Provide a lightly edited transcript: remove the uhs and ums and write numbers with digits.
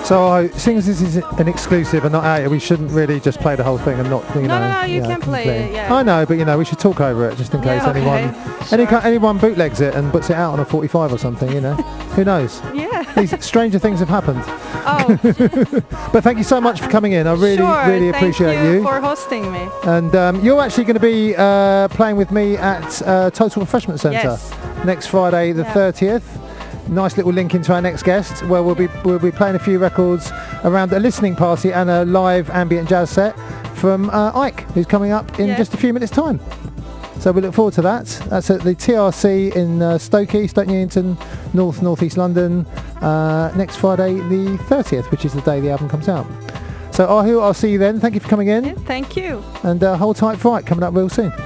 So, seeing as this is an exclusive and not out, we shouldn't really just play the whole thing and not, No, you can play it, yeah. I know, but we should talk over it just in case anyone bootlegs it and puts it out on a 45 or something, Who knows? Yeah. These stranger things have happened. Oh. But thank you so much for coming in. I really appreciate you for hosting me. And you're actually going to be playing with me at Total Refreshment Centre next Friday the 30th. Nice little link into our next guest, where we'll be playing a few records around a listening party and a live ambient jazz set from Ike, who's coming up in just a few minutes' time. So we look forward to that. That's at the TRC in Stoke Newington, North East London, next Friday the 30th, which is the day the album comes out. So Ahu, I'll see you then. Thank you for coming in. Thank you. And hold tight for Ike coming up real soon.